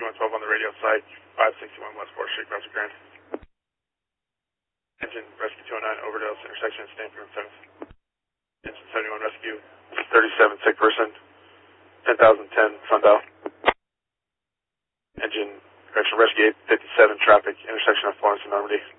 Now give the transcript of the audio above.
7112 on the radio site, 561 West 4th Street, Project Grand. Engine Rescue 209, overdose, intersection of Stanford and 7th. Engine 71 Rescue, 37, sick person, 10,010, sundial. Engine Correction Rescue 857, traffic, intersection of Florence and Normandy.